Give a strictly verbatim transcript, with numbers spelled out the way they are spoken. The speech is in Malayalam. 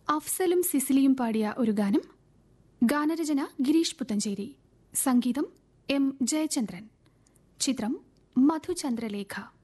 അഫ്സലും സിസിലിയും പാടിയ ഒരു ഗാനം. ഗാനരചന ഗിരീഷ് പുത്തഞ്ചേരി. സംഗീതം എം ജയചന്ദ്രൻ. ചിത്രം മധുചന്ദ്രലേഖ.